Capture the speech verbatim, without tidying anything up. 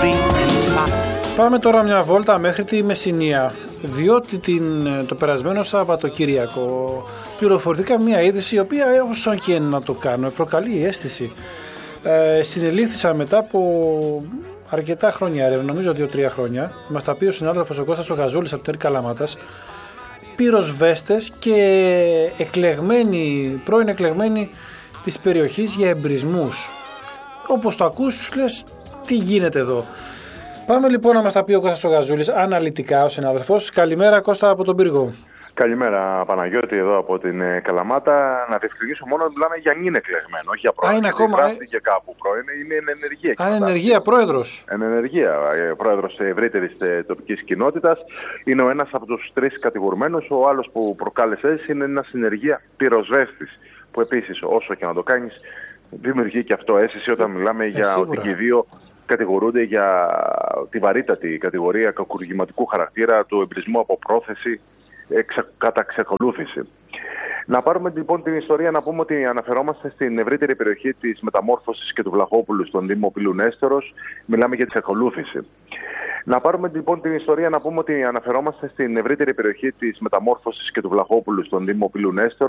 Πάμε τώρα μια βόλτα μέχρι τη Μεσσηνία, διότι την, το περασμένο Σαββατοκύριακο πληροφορηθήκα μια είδηση η οποία, όσο και να το κάνω, προκαλεί αίσθηση. Ε, συνελήφθησα μετά από αρκετά χρόνια έρευνα, νομίζω δύο-τρία χρόνια. Μας τα πει ο συνάδελφος ο Κώστας ο Γαζούλης από το Τέρι Καλαμάτας. Πυροσβέστες και εκλεγμένοι, πρώην εκλεγμένοι της περιοχής για εμπρισμούς. Όπως το ακούς, λες, τι γίνεται εδώ. Πάμε λοιπόν να μας τα πει ο Κώστας ο Γαζούλης, αναλυτικά ο συνάδελφος. Καλημέρα Κώστα από τον Πύργο. Καλημέρα Παναγιώτη, εδώ από την Καλαμάτα. Να διευκρινίσω μόνο ότι μιλάμε για νυν εκλεγμένο, όχι για πρώην. Α, είναι ακόμα. Γράφτηκε κάπου πρώην, είναι εν ενεργεία. Α, εν ενεργεία πρόεδρος. Εν ενεργεία, πρόεδρος ευρύτερης τοπικής κοινότητας. Είναι ο ένας από τους τρεις κατηγορουμένους. Ο άλλος που προκάλεσε είναι ένας συνεργεία πυροσβέστης. Που επίσης, όσο και να το κάνεις, δημιουργεί και αυτό αίσθηση όταν μιλάμε ε, για σίγουρα. ότι και οι δύο κατηγορούνται για τη βαρύτατη κατηγορία κακουργηματικού χαρακτήρα του εμπρισμού από πρόθεση εξα, κατά εξακολούθηση. Να πάρουμε λοιπόν την ιστορία, να πούμε ότι αναφερόμαστε στην ευρύτερη περιοχή της Μεταμόρφωσης και του Βλαχόπουλου στον Δήμο Πύλου Νέστορος. Μιλάμε για τη εξακολούθηση. Να πάρουμε λοιπόν την ιστορία, να πούμε ότι αναφερόμαστε στην ευρύτερη περιοχή της Μεταμόρφωσης και του Βλαχόπουλου στον Δήμο Πύλου Νέστορος.